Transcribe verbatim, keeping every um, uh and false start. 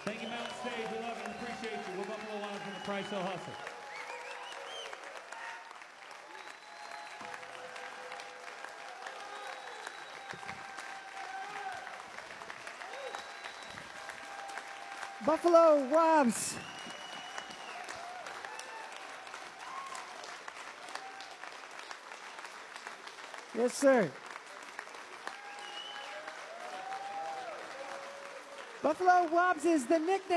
Thank you, Mountain Stage. We love you and appreciate you. We're Buffalo Wild from the Price Hill Hustle. Buffalo Robs. Yes, sir. Buffalo Robs is the nickname.